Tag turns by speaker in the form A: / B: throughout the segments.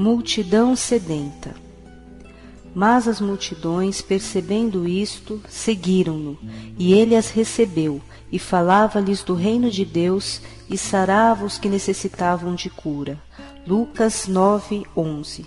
A: Multidão sedenta. Mas as multidões, percebendo isto, seguiram-no, e ele as recebeu, e falava-lhes do reino de Deus, e sarava os que necessitavam de cura. Lucas 9:11.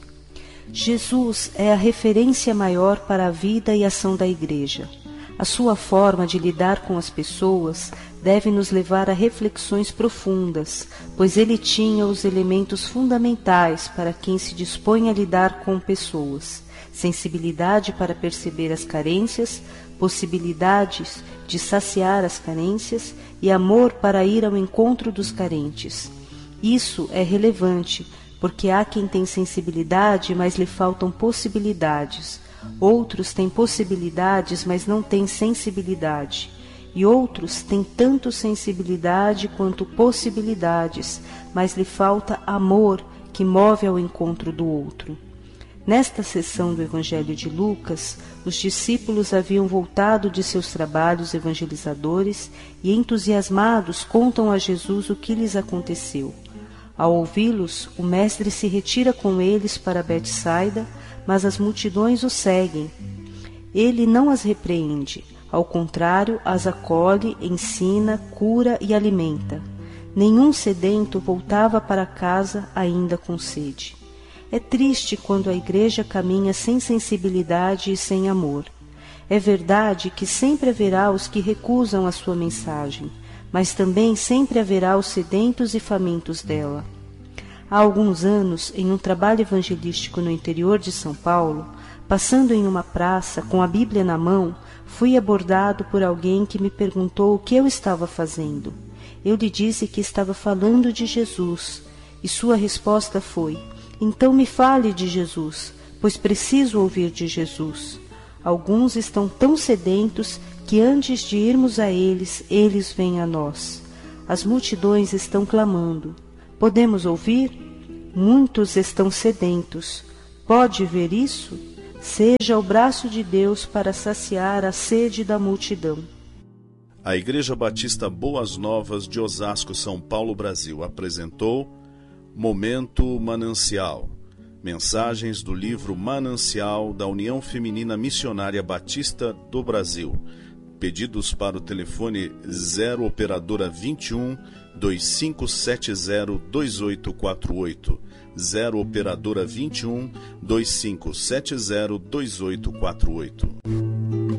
A: Jesus é a referência maior para a vida e ação da Igreja. A sua forma de lidar com as pessoas deve nos levar a reflexões profundas, pois ele tinha os elementos fundamentais para quem se dispõe a lidar com pessoas: sensibilidade para perceber as carências, possibilidades de saciar as carências e amor para ir ao encontro dos carentes. Isso é relevante, porque há quem tem sensibilidade, mas lhe faltam possibilidades. Outros têm possibilidades, mas não têm sensibilidade. E outros têm tanto sensibilidade quanto possibilidades, mas lhe falta amor que move ao encontro do outro. Nesta seção do Evangelho de Lucas, os discípulos haviam voltado de seus trabalhos evangelizadores e, entusiasmados, contam a Jesus o que lhes aconteceu. Ao ouvi-los, o mestre se retira com eles para Betsaida, mas as multidões o seguem. Ele não as repreende, ao contrário, as acolhe, ensina, cura e alimenta. Nenhum sedento voltava para casa ainda com sede. É triste quando a Igreja caminha sem sensibilidade e sem amor. É verdade que sempre haverá os que recusam a sua mensagem, mas também sempre haverá os sedentos e famintos dela. Há alguns anos, em um trabalho evangelístico no interior de São Paulo, passando em uma praça com a Bíblia na mão, fui abordado por alguém que me perguntou o que eu estava fazendo. Eu lhe disse que estava falando de Jesus, e sua resposta foi: então me fale de Jesus, pois preciso ouvir de Jesus. Alguns estão tão sedentos que antes de irmos a eles, eles vêm a nós. As multidões estão clamando. Podemos ouvir? Muitos estão sedentos. Pode ver isso? Seja o braço de Deus para saciar a sede da multidão.
B: A Igreja Batista Boas Novas de Osasco, São Paulo, Brasil, apresentou Momento Manancial. Mensagens do livro Manancial da União Feminina Missionária Batista do Brasil. Pedidos para o telefone 0 operadora 21 2570 2848. 0 operadora 21 2570 2848.